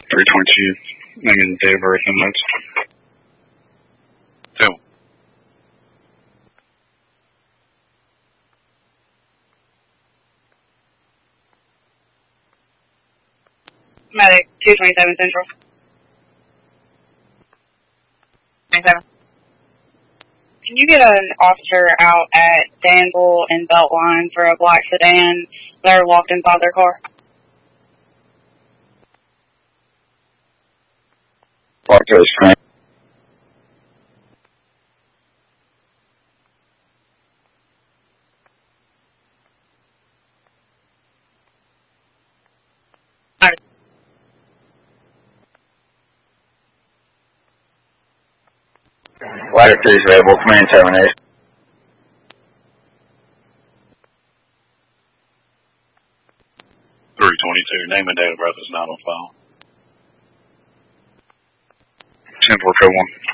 322, name and date of birth and notes. 2. Medic 227 Central. 27. Can you get an officer out at Danville and Beltline for a black sedan that are locked inside their car? Walk to the screen. Ladder 3 is available. Command terminate. 322, name and date of birth is not on file. 10-4 code 1.